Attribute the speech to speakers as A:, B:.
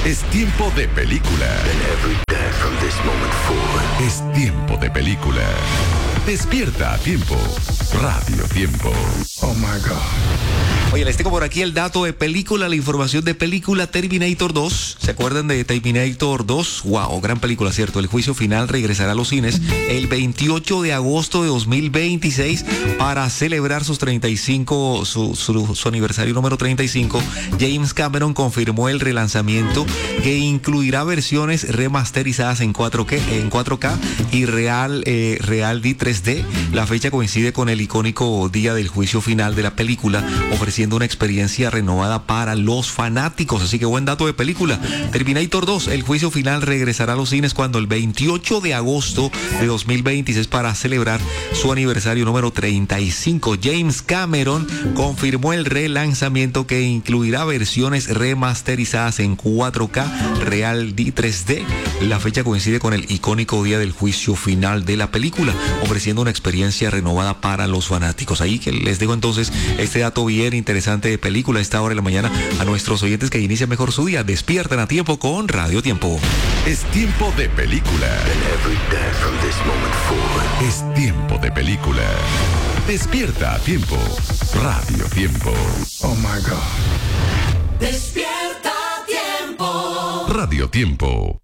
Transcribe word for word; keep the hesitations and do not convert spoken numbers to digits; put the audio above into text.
A: Es tiempo de película.
B: And every day from this moment forward.
A: Es tiempo de película. Despierta a tiempo. Radio Tiempo.
B: Oh my God.
C: Oye, les tengo por aquí el dato de película, la información de película Terminator dos. ¿Se acuerdan de Terminator dos? Wow, gran película, ¿cierto? El juicio final regresará a los cines el veintiocho de agosto de dos mil veintiséis para celebrar sus treinta y cinco, su, su, su aniversario número treinta y cinco. James Cameron confirmó el relanzamiento que incluirá versiones remasterizadas en cuatro K, en cuatro K y Real, eh, Real D tres D. La fecha coincide con el icónico día del juicio final de la película, ofreciendo una experiencia renovada para los fanáticos. Así que buen dato de película. Terminator dos, el juicio final regresará a los cines cuando el veintiocho de agosto de dos mil veintiséis para celebrar su aniversario número treinta y cinco. James Cameron confirmó el relanzamiento que incluirá versiones remasterizadas en cuatro K, Real D tres D. La fecha coincide con el icónico día del juicio final de la película, ofreciendo una experiencia renovada para los fanáticos. Ahí que les dejo entonces este dato bien interesante de película a esta hora de la mañana a nuestros oyentes que inician mejor su día. Despiertan a tiempo con Radio Tiempo.
A: Es tiempo de película.
B: And every day from this moment forward.
A: Es tiempo de película. Despierta a tiempo. Radio Tiempo.
B: Oh my God.
D: Despierta a tiempo.
A: Radio Tiempo.